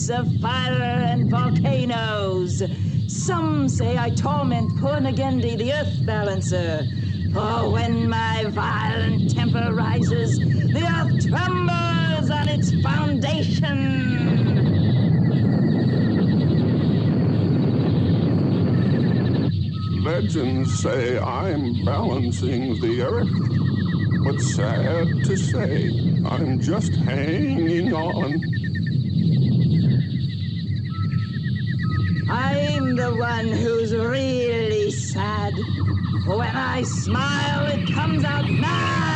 ice of fire and volcanoes. Some say I torment Purnagendi, the earth balancer. For when my violent temper rises, the earth trembles on its foundation. Legends say I'm balancing the earth, but sad to say, I'm just hanging on. I'm the one who's really sad. For when I smile, it comes out mad.